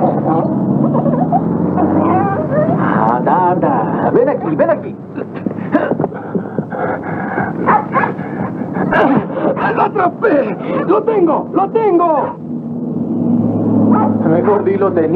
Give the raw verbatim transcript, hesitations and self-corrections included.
Anda, anda. Ven aquí, ven aquí. ¡Lo atrapé! ¡Lo tengo! ¡Lo tengo! Mejor dilo, tenía.